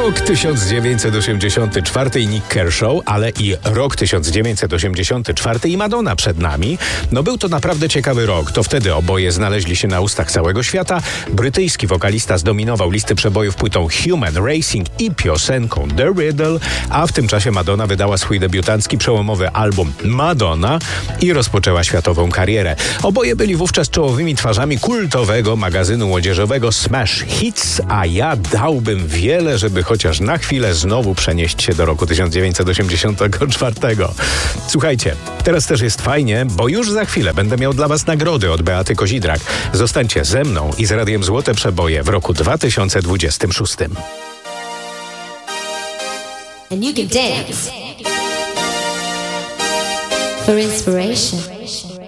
Rok 1984 i Nick Kershaw, ale i rok 1984 i Madonna przed nami. No był to naprawdę ciekawy rok. To wtedy oboje znaleźli się na ustach całego świata. Brytyjski wokalista zdominował listy przebojów płytą Human Racing i piosenką The Riddle, a w tym czasie Madonna wydała swój debiutancki przełomowy album Madonna i rozpoczęła światową karierę. Oboje byli wówczas czołowymi twarzami kultowego magazynu młodzieżowego Smash Hits, a ja dałbym wiele, żeby chociaż na chwilę znowu przenieść się do roku 1984. Słuchajcie, teraz też jest fajnie, bo już za chwilę będę miał dla was nagrody od Beaty Kozidrak. Zostańcie ze mną i z Radiem Złote Przeboje w roku 2026. And you can dance for inspiration.